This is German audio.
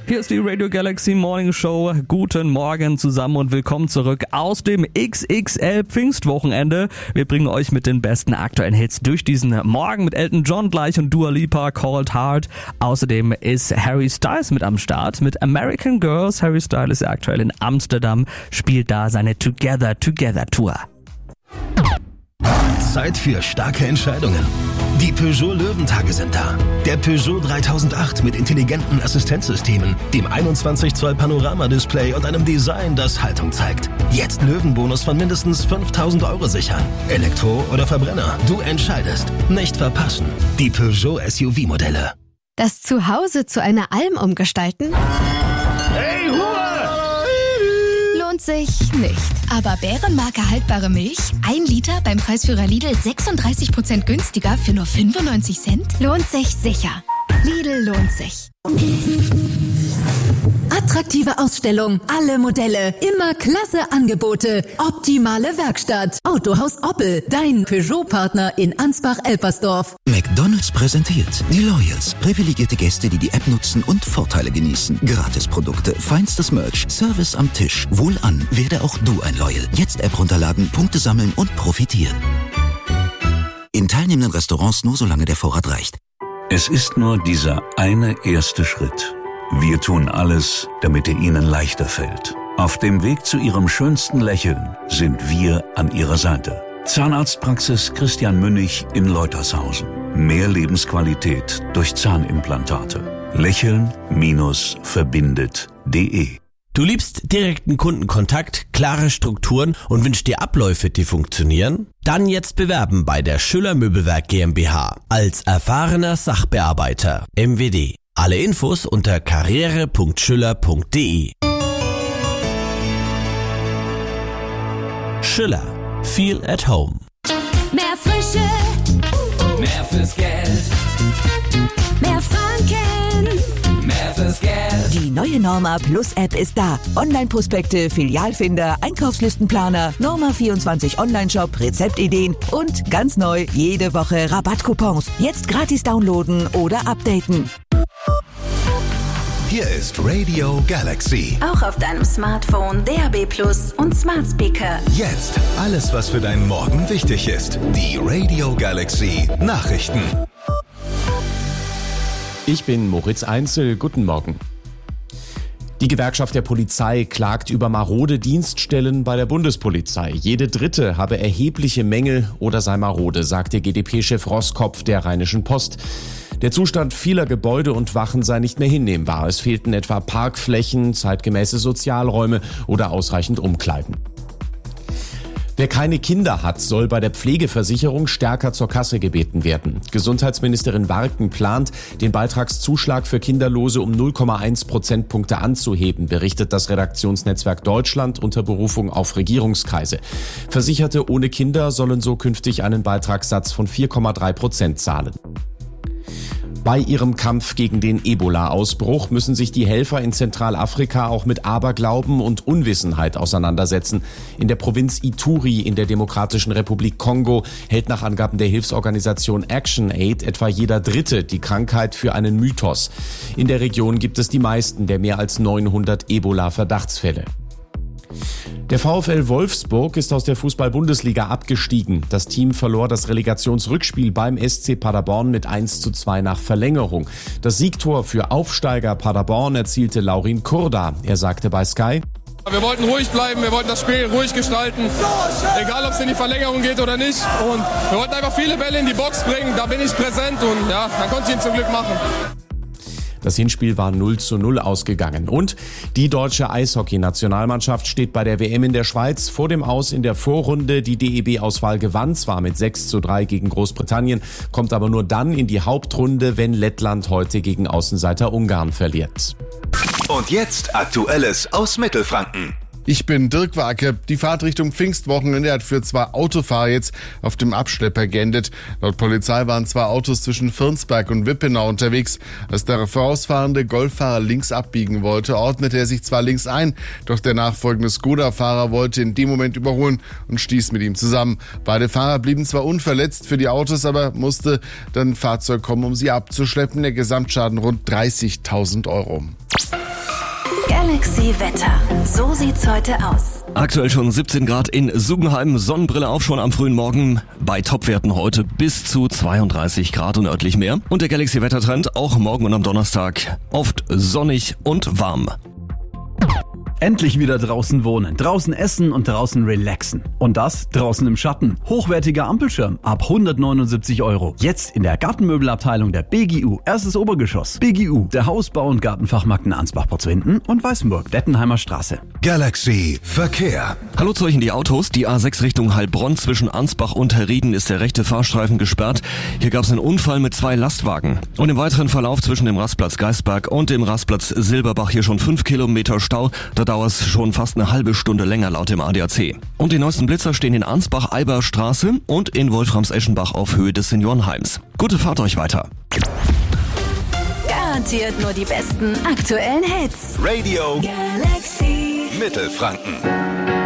Hier ist die Radio Galaxy Morning Show. Guten Morgen zusammen und willkommen zurück aus dem XXL Pfingstwochenende. Wir bringen euch mit den besten aktuellen Hits durch diesen Morgen mit Elton John gleich und Dua Lipa, Cold Heart. Außerdem ist Harry Styles mit am Start mit American Girls. Harry Styles ist ja aktuell in Amsterdam, spielt da seine Together Tour. Zeit für starke Entscheidungen. Die Peugeot Löwentage sind da. Der Peugeot 3008 mit intelligenten Assistenzsystemen, dem 21 Zoll Panoramadisplay und einem Design, das Haltung zeigt. Jetzt Löwenbonus von mindestens 5.000 € sichern. Elektro oder Verbrenner, du entscheidest. Nicht verpassen. Die Peugeot SUV-Modelle. Das Zuhause zu einer Alm umgestalten? Hey, Ruhe! Lohnt sich nicht. Aber Bärenmarke haltbare Milch, 1 Liter beim Preisführer Lidl 36% günstiger für nur 95 Cent? Lohnt sich sicher. Lidl lohnt sich. Attraktive Ausstellung, alle Modelle, immer klasse Angebote, optimale Werkstatt. Autohaus Oppel, dein Peugeot-Partner in Ansbach-Elpersdorf. McDonald's präsentiert die Loyals. Privilegierte Gäste, die die App nutzen und Vorteile genießen. Gratisprodukte, feinstes Merch, Service am Tisch. Wohlan, werde auch du ein Loyal. Jetzt App runterladen, Punkte sammeln und profitieren. In teilnehmenden Restaurants nur solange der Vorrat reicht. Es ist nur dieser eine erste Schritt. Wir tun alles, damit er Ihnen leichter fällt. Auf dem Weg zu Ihrem schönsten Lächeln sind wir an Ihrer Seite. Zahnarztpraxis Christian Münnig in Leutershausen. Mehr Lebensqualität durch Zahnimplantate. Lächeln-verbindet.de. Du liebst direkten Kundenkontakt, klare Strukturen und wünschst dir Abläufe, die funktionieren? Dann jetzt bewerben bei der Schüller Möbelwerk GmbH als erfahrener Sachbearbeiter MWD. Alle Infos unter karriere.schüller.de. Schüller. Feel at home. Mehr Frische, mehr fürs Geld, mehr Franken, mehr fürs Geld. Die neue Norma Plus App ist da. Online-Prospekte, Filialfinder, Einkaufslistenplaner, Norma 24 Online-Shop, Rezeptideen und ganz neu jede Woche Rabattcoupons. Jetzt gratis downloaden oder updaten. Hier ist Radio Galaxy. Auch auf deinem Smartphone, DAB+ und Smart Speaker. Jetzt alles, was für deinen Morgen wichtig ist. Die Radio Galaxy Nachrichten. Ich bin Moritz Einzel. Guten Morgen. Die Gewerkschaft der Polizei klagt über marode Dienststellen bei der Bundespolizei. Jede dritte habe erhebliche Mängel oder sei marode, sagte GdP-Chef Roskopf der Rheinischen Post. Der Zustand vieler Gebäude und Wachen sei nicht mehr hinnehmbar. Es fehlten etwa Parkflächen, zeitgemäße Sozialräume oder ausreichend Umkleiden. Wer keine Kinder hat, soll bei der Pflegeversicherung stärker zur Kasse gebeten werden. Gesundheitsministerin Warken plant, den Beitragszuschlag für Kinderlose um 0,1 Prozentpunkte anzuheben, berichtet das Redaktionsnetzwerk Deutschland unter Berufung auf Regierungskreise. Versicherte ohne Kinder sollen so künftig einen Beitragssatz von 4,3% zahlen. Bei ihrem Kampf gegen den Ebola-Ausbruch müssen sich die Helfer in Zentralafrika auch mit Aberglauben und Unwissenheit auseinandersetzen. In der Provinz Ituri in der Demokratischen Republik Kongo hält nach Angaben der Hilfsorganisation ActionAid etwa jeder Dritte die Krankheit für einen Mythos. In der Region gibt es die meisten der mehr als 900 Ebola-Verdachtsfälle. Der VfL Wolfsburg ist aus der Fußball-Bundesliga abgestiegen. Das Team verlor das Relegationsrückspiel beim SC Paderborn mit 1:2 nach Verlängerung. Das Siegtor für Aufsteiger Paderborn erzielte Laurin Kurda. Er sagte bei Sky: Wir wollten ruhig bleiben, wir wollten das Spiel ruhig gestalten, egal ob es in die Verlängerung geht oder nicht. Und wir wollten einfach viele Bälle in die Box bringen, da bin ich präsent und ja, dann konnte ich ihn zum Glück machen. Das Hinspiel war 0:0 ausgegangen. Und die deutsche Eishockey-Nationalmannschaft steht bei der WM in der Schweiz vor dem Aus in der Vorrunde. Die DEB-Auswahl gewann zwar mit 6:3 gegen Großbritannien, kommt aber nur dann in die Hauptrunde, wenn Lettland heute gegen Außenseiter Ungarn verliert. Und jetzt Aktuelles aus Mittelfranken. Ich bin Dirk Warke. Die Fahrt Richtung Pfingstwochenende hat für 2 Autofahrer jetzt auf dem Abschlepper geendet. Laut Polizei waren 2 Autos zwischen Virnsberg und Wippenau unterwegs. Als der vorausfahrende Golffahrer links abbiegen wollte, ordnete er sich zwar links ein, doch der nachfolgende Skoda-Fahrer wollte in dem Moment überholen und stieß mit ihm zusammen. Beide Fahrer blieben zwar unverletzt für die Autos, aber musste dann ein Fahrzeug kommen, um sie abzuschleppen. Der Gesamtschaden rund 30.000 €. Galaxy Wetter. So sieht's heute aus. Aktuell schon 17 Grad in Sugenheim, Sonnenbrille auf schon am frühen Morgen. Bei Topwerten heute bis zu 32 Grad und örtlich mehr. Und der Galaxy Wettertrend auch morgen und am Donnerstag oft sonnig und warm. Endlich wieder draußen wohnen, draußen essen und draußen relaxen. Und das draußen im Schatten. Hochwertiger Ampelschirm ab 179 €. Jetzt in der Gartenmöbelabteilung der BGU. Erstes Obergeschoss. BGU, der Hausbau- und Gartenfachmarkt in Ansbach-Potzwinden und Weißenburg, Dettenheimer Straße. Galaxy Verkehr. Hallo zu euch in die Autos. Die A6 Richtung Heilbronn zwischen Ansbach und Herrieden ist der rechte Fahrstreifen gesperrt. Hier gab es einen Unfall mit 2 Lastwagen. Und im weiteren Verlauf zwischen dem Rastplatz Geisberg und dem Rastplatz Silberbach hier schon 5 Kilometer Stau. Da dauert es schon fast eine halbe Stunde länger laut dem ADAC. Und die neuesten Blitzer stehen in Ansbach-Eiber-Straße und in Wolframs-Eschenbach auf Höhe des Seniorenheims. Gute Fahrt euch weiter. Garantiert nur die besten aktuellen Hits. Radio Galaxy Mittelfranken.